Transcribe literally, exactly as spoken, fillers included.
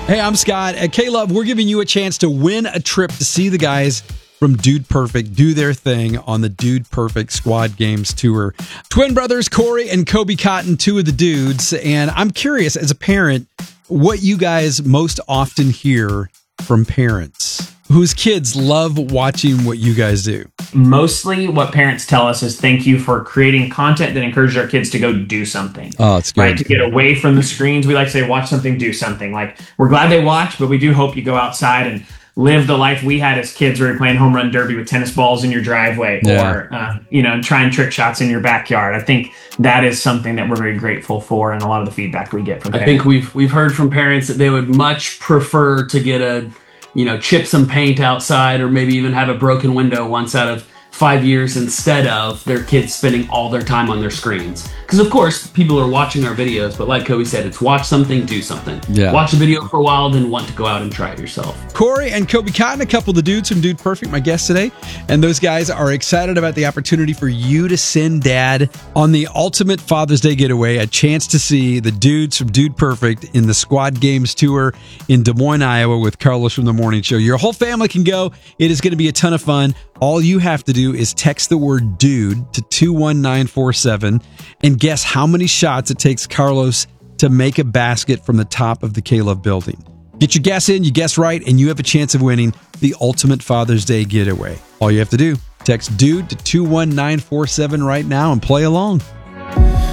Hey, I'm Scott. At K-Love, we're giving you a chance to win a trip to see the guys from Dude Perfect do their thing on the Dude Perfect Squad Games Tour. Twin brothers Corey and Kobe Cotton, two of the dudes. And I'm curious, as a parent, what you guys most often hear from parents whose kids love watching what you guys do. Mostly what parents tell us is thank you for creating content that encourages our kids to go do something. Oh, it's good. Right? To get away from the screens. We like to say, watch something, do something. Like, we're glad they watch, but we do hope you go outside and live the life we had as kids where you're playing home run derby with tennis balls in your driveway Yeah. or, uh, you know, trying trick shots in your backyard. I think that is something that we're very grateful for and a lot of the feedback we get from I parents. think we've we've heard from parents that they would much prefer to get a, you know, chip some paint outside or maybe even have a broken window once out of five years instead of their kids spending all their time on their screens. Because, of course, people are watching our videos, but like Kobe said, it's watch something, do something. Yeah. Watch a video for a while, then want to go out and try it yourself. Corey and Kobe Cotton, a couple of the dudes from Dude Perfect, my guests today. And those guys are excited about the opportunity for you to send dad on the ultimate Father's Day getaway, a chance to see the dudes from Dude Perfect in the Squad Games Tour in Des Moines, Iowa with Carlos from The Morning Show. Your whole family can go. It is going to be a ton of fun. All you have to do is text the word dude to two one nine four seven and guess how many shots it takes Carlos to make a basket from the top of the K-Love building. Get your guess in, you guess right, and you have a chance of winning the ultimate Father's Day getaway. All you have to do, text dude to two one nine four seven right now and play along.